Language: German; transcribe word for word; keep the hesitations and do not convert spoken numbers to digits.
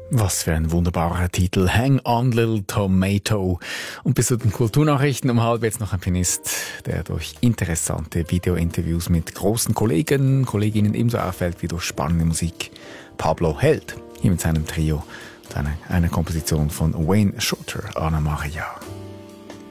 Was für ein wunderbarer Titel. Hang on, Little Tomato. Und bis zu den Kulturnachrichten um halb jetzt noch ein Pianist, der durch interessante Videointerviews mit großen Kollegen, Kolleginnen ebenso auffällt wie durch spannende Musik. Pablo Held, hier mit seinem Trio, und einer, einer Komposition von Wayne Shorter, Anna Maria.